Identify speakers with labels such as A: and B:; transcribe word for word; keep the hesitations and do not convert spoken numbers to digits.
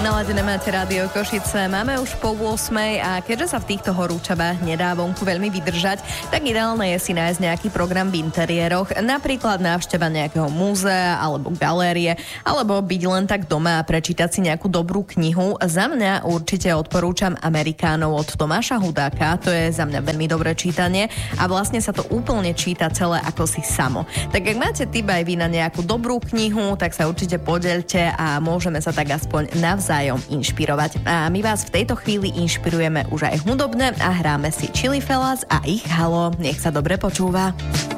A: Naladené máte Rádio Košice, máme už po ôsmej a keďže sa v týchto horúčavách nedá vonku veľmi vydržať, tak ideálne je si nájsť nejaký program v interiéroch, napríklad návšteva nejakého múzea alebo galérie, alebo byť len tak doma a prečítať si nejakú dobrú knihu. Za mňa určite odporúčam Amerikánov od Tomáša Hudáka, to je za mňa veľmi dobré čítanie a vlastne sa to úplne číta celé ako si samo. Tak ak máte tip aj vy na nejakú dobrú knihu, tak sa určite podeľte a môžeme sa tak aspoň navzájom inšpirovať. A my vás v tejto chvíli inšpirujeme už aj hudobne a hráme si Chili Fellas a ich Halo. Nech sa dobre počúva.